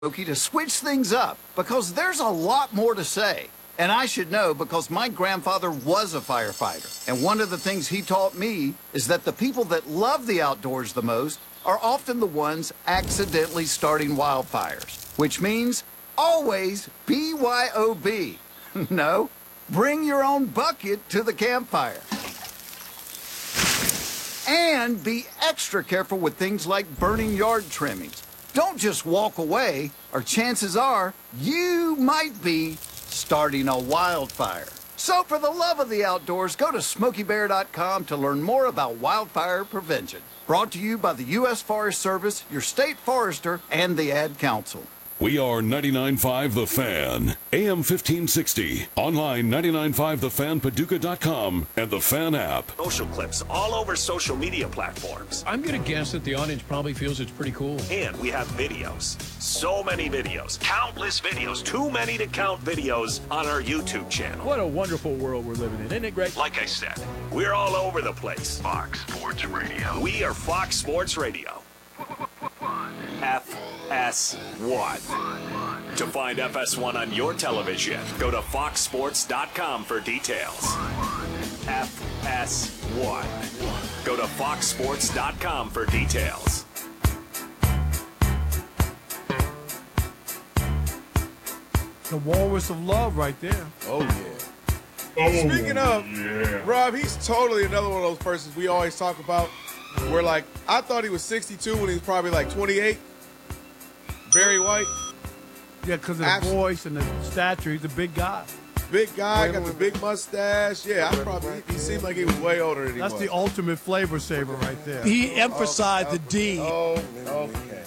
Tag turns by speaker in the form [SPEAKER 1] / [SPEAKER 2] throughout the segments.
[SPEAKER 1] Smokey, to switch things up because there's a lot more to say. And I should know because my grandfather was a firefighter. And one of the things he taught me is that the people that love the outdoors the most are often the ones accidentally starting wildfires, which means always BYOB. No, bring your own bucket to the campfire. And be extra careful with things like burning yard trimmings. Don't just walk away, or chances are you might be starting a wildfire. So for the love of the outdoors, go to SmokeyBear.com to learn more about wildfire prevention. Brought to you by the U.S. Forest Service, your state forester, and the Ad Council.
[SPEAKER 2] We are 99.5 The Fan, AM 1560, online 99.5thefan.paducah.com, and the Fan app.
[SPEAKER 3] Social clips all over social media platforms.
[SPEAKER 4] I'm going to guess that the audience probably feels it's pretty cool.
[SPEAKER 3] And we have videos. So many videos. Countless videos. Too many to count videos on our YouTube channel.
[SPEAKER 4] What a wonderful world we're living in. Isn't it great?
[SPEAKER 3] Like I said, we're all over the place. Fox Sports Radio. We are Fox Sports Radio. FS1. To find FS1 on your television, go to foxsports.com for details. FS1. Go to foxsports.com for details.
[SPEAKER 5] The Walrus of Love right there.
[SPEAKER 6] Oh, yeah. Speaking of, Rob, he's totally another one of those persons we always talk about. Where, like, I thought he was 62 when he was probably like 28. Barry White.
[SPEAKER 5] Yeah, because of the voice and the stature. He's a big guy.
[SPEAKER 6] Big guy, got the big mustache. Yeah, he seemed like he was way older than he was.
[SPEAKER 5] That's the ultimate flavor saver right there.
[SPEAKER 7] He emphasized the D.
[SPEAKER 6] Oh, okay.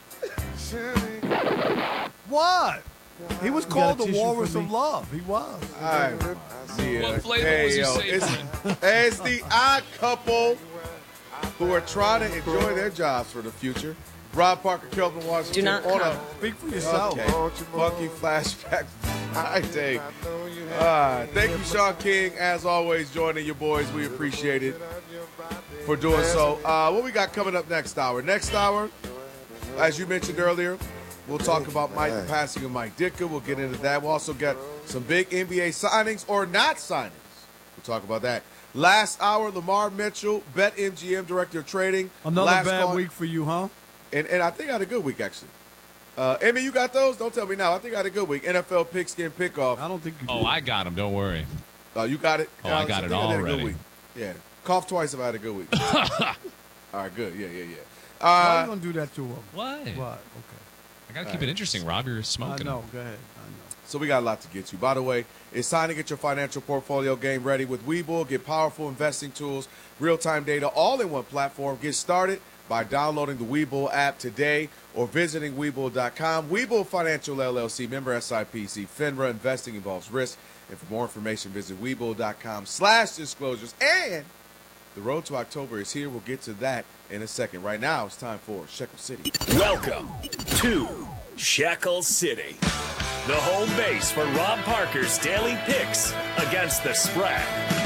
[SPEAKER 5] What? He was called the Walrus of Love. He was.
[SPEAKER 4] What flavor was he saying?
[SPEAKER 6] It's the odd couple who are trying to enjoy their jobs for the future. Rob Parker, Kelvin Washington.
[SPEAKER 7] Do not
[SPEAKER 6] on
[SPEAKER 5] Speak for yourself.
[SPEAKER 6] Okay. Funky flashback. I take. Thank you, Sean King, as always, joining your boys. We appreciate it for doing so. What we got coming up next hour? Next hour, as you mentioned earlier, we'll talk about the passing of Mike Ditka. We'll get into that. We'll also get some big NBA signings or not signings. We'll talk about that. Last hour, Lamar Mitchell, BetMGM Director of Trading.
[SPEAKER 5] Another bad week for you, huh?
[SPEAKER 6] And I think I had a good week, actually. Amy, you got those? Don't tell me now. I think I had a good week. NFL Pigskin Pickoff.
[SPEAKER 5] I don't think you did.
[SPEAKER 8] Oh, I got them. Don't worry.
[SPEAKER 6] Oh, you got it?
[SPEAKER 8] Oh, I got it already.
[SPEAKER 6] Yeah. Cough twice if I had a good week. All right, good. Yeah.
[SPEAKER 5] Why are you going to do that to him?
[SPEAKER 8] What?
[SPEAKER 5] Okay.
[SPEAKER 8] I got to keep it interesting, Rob. You're smoking.
[SPEAKER 5] I know. Go ahead. I know.
[SPEAKER 6] So we got a lot to get to. By the way, it's time to get your financial portfolio game ready with Webull. Get powerful investing tools, real-time data, all in one platform. Get started by downloading the Webull app today or visiting Webull.com. Webull Financial LLC, member SIPC, FINRA. Investing involves risk. And for more information, visit Webull.com/disclosures. And the road to October is here. We'll get to that in a second. Right now, it's time for Shekel City.
[SPEAKER 3] Welcome to Shekel City, the home base for Rob Parker's daily picks against the spread.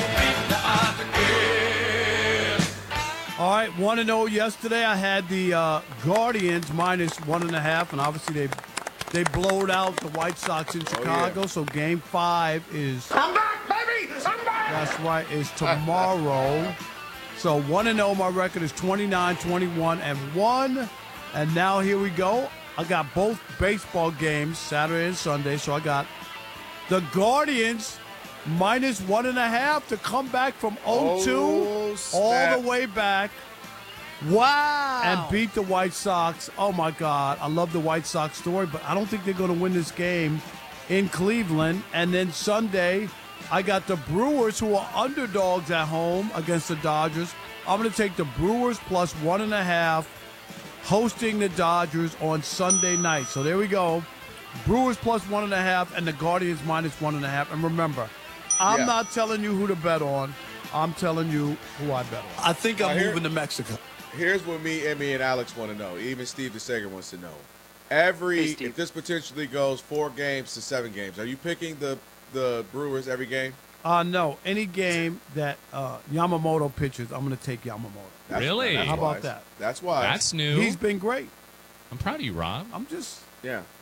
[SPEAKER 5] All right, 1-0 yesterday. I had the Guardians -1.5, and obviously they blowed out the White Sox in Chicago. Yeah. So Game 5 is.
[SPEAKER 9] I'm back, baby. I'm back.
[SPEAKER 5] That's right. Is tomorrow. So 1-0. My record is 29-21-1, and now here we go. I got both baseball games Saturday and Sunday. So I got the Guardians -1.5 to come back from 0-2 all the way back.
[SPEAKER 7] Wow.
[SPEAKER 5] And beat the White Sox. Oh, my God. I love the White Sox story, but I don't think they're going to win this game in Cleveland. And then Sunday, I got the Brewers, who are underdogs at home against the Dodgers. I'm going to take the Brewers +1.5, hosting the Dodgers on Sunday night. So there we go. Brewers +1.5 and the Guardians -1.5. And remember, I'm not telling you who to bet on. I'm telling you who I bet on.
[SPEAKER 7] I think I'm moving to Mexico.
[SPEAKER 6] Here's what me, Emmy, and Alex want to know. Even Steve DeSager wants to know. If this potentially goes 4 games to 7 games, are you picking the Brewers every game?
[SPEAKER 5] No. Any game that Yamamoto pitches, I'm going to take Yamamoto.
[SPEAKER 8] Really?
[SPEAKER 5] How about that?
[SPEAKER 6] That's why.
[SPEAKER 8] That's new.
[SPEAKER 5] He's been great.
[SPEAKER 8] I'm proud of you, Rob.
[SPEAKER 5] I'm just
[SPEAKER 6] Yeah.